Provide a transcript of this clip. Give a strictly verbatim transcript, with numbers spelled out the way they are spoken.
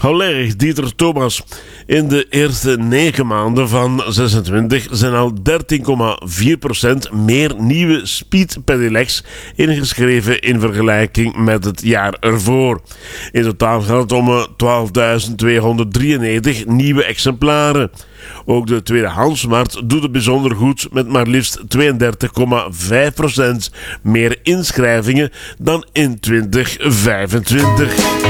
Hollerich, Dieter Thomas. In de eerste negen maanden van zesentwintig zijn al dertien komma vier procent meer nieuwe Speed Pedelecs ingeschreven in vergelijking met het jaar ervoor. In totaal gaat het om twaalfduizend tweehonderddrieënnegentig nieuwe exemplaren. Ook de tweedehandsmarkt doet het bijzonder goed met maar liefst tweeëndertig komma vijf procent meer inschrijvingen dan in twintig vijfentwintig.